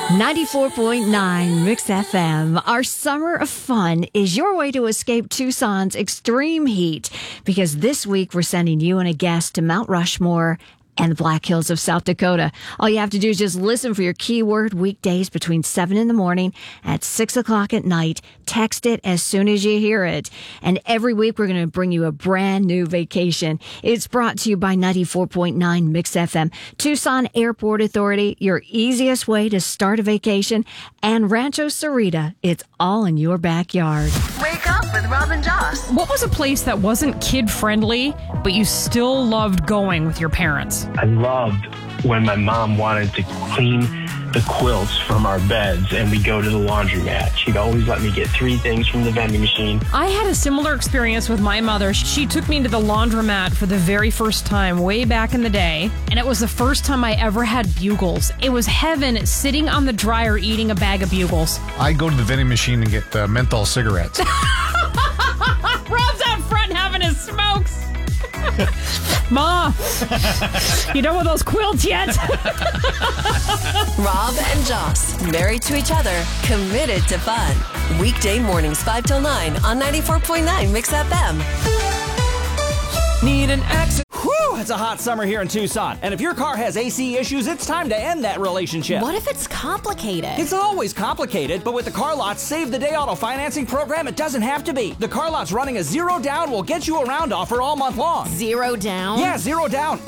94.9 Mix FM. Our summer of fun is your way to escape Tucson's extreme heat, because this week we're sending you and a guest to Mount Rushmore and the Black Hills of South Dakota. All you have to do is just listen for your keyword weekdays between 7 in the morning and 6 o'clock at night. Text it as soon as you hear it. And every week we're going to bring you a brand new vacation. It's brought to you by 94.9 Mix FM, Tucson Airport Authority, your easiest way to start a vacation, and Rancho Sarita. It's all in your backyard. Wake up with Rob and Joss. What was a place that wasn't kid-friendly, but you still loved going with your parents? I loved when my mom wanted to clean the quilts from our beds and we go to the laundromat. She'd always let me get 3 things from the vending machine. I had a similar experience with my mother. She took me to the laundromat for the very first time way back in the day, and it was the first time I ever had Bugles. It was heaven sitting on the dryer eating a bag of Bugles. I go to the vending machine and get menthol cigarettes. Rob's out front having his smokes. Ma, you done with those quilts yet? Rob and Joss, married to each other, committed to fun. Weekday mornings 5 till 9 on 94.9 Mix FM. Need an exit. Whew, it's a hot summer here in Tucson. And if your car has AC issues, it's time to end that relationship. What if it's complicated? It's always complicated, but with the Car Lot's Save the Day auto financing program, it doesn't have to be. The Car Lot's running a 0 down will get you around offer all month long. 0 down? Yeah, 0 down.